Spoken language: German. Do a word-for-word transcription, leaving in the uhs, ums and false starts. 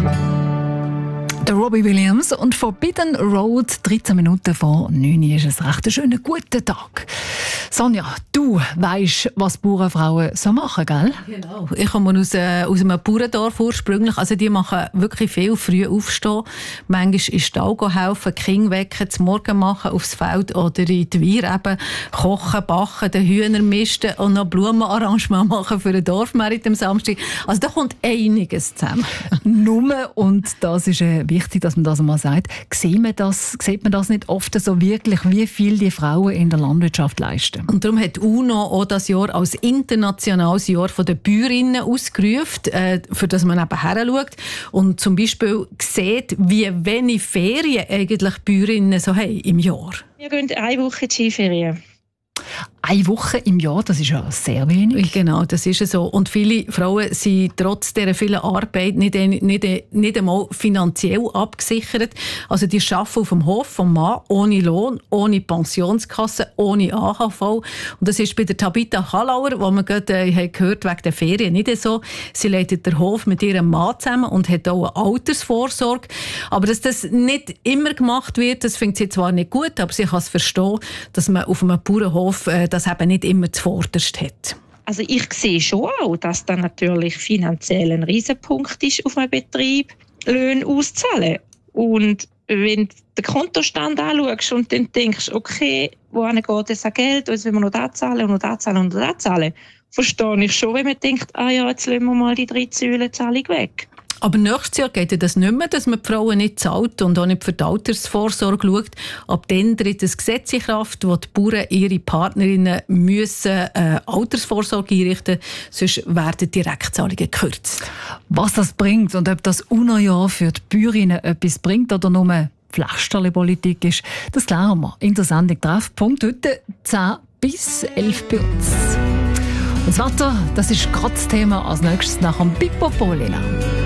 Der Robbie Williams und Forbidden Road, dreizehn Minuten vor neun Uhr ist es recht ein schöner, guter Tag. Sonja, du weisst, was Bauernfrauen so machen, gell? Genau. Ich komme aus, äh, aus einem Bauerndorf ursprünglich. Also die machen wirklich viel, früh aufstehen. Manchmal in den Stall helfen, die Kinder wecken, zum Morgen machen aufs Feld oder in die Weir eben kochen, backen, den Hühner misten und noch Blumenarrangement machen für den Dorfmarkt am Samstag. Also da kommt einiges zusammen. Nur, und das ist äh, wichtig, dass man das einmal sagt, sieht man das, sieht man das nicht oft so wirklich, wie viel die Frauen in der Landwirtschaft leisten. Und darum hat die UNO auch das Jahr als internationales Jahr der Bäuerinnen ausgerufen, äh, für das man eben heranschaut und zum Beispiel sieht, wie wenig Ferien eigentlich Bäuerinnen so haben im Jahr. Wir gehen eine Woche Skiferien. Eine Woche im Jahr, das ist ja sehr wenig. Genau, das ist so. Und viele Frauen sind trotz dieser vielen Arbeit nicht, nicht, nicht einmal finanziell abgesichert. Also die arbeiten auf dem Hof vom Mann ohne Lohn, ohne Pensionskasse, ohne A H V. Und das ist bei der Tabitha Hallauer, wo man gerade äh, gehört wegen der Ferien, nicht so. Sie leitet den Hof mit ihrem Mann zusammen und hat auch eine Altersvorsorge. Aber dass das nicht immer gemacht wird, das findet sie zwar nicht gut, aber sie kann es verstehen, dass man auf einem Bauernhof äh, das eben nicht immer zuvorderst hat. Also ich sehe schon auch, dass das natürlich finanziell ein Riesenpunkt ist auf einem Betrieb, Löhne auszahlen. Und wenn du den Kontostand anschaust und dann denkst, okay, wohin geht das an Geld, jetzt wollen wir noch da zahlen und noch da zahlen und noch da zahlen, verstehe ich schon, wenn man denkt, ah ja, jetzt lassen wir mal die drei Säulen-Zahlung weg. Aber nächstes Jahr geht das nicht mehr, dass man die Frauen nicht zahlt und auch nicht für die Altersvorsorge schaut. Ab dann tritt ein Gesetz in Kraft, wo die Bauern ihre Partnerinnen müssen äh, Altersvorsorge einrichten müssen, sonst werden Direktzahlungen gekürzt. Was das bringt und ob das UNO-Jahr für die Bäuerinnen etwas bringt oder nur Pflasterli-Politik ist, das klären wir in der Sendung Treffpunkt heute zehn bis elf bei uns. Und das Wetter, das ist gerade das Thema als nächstes nach dem Pipopolina.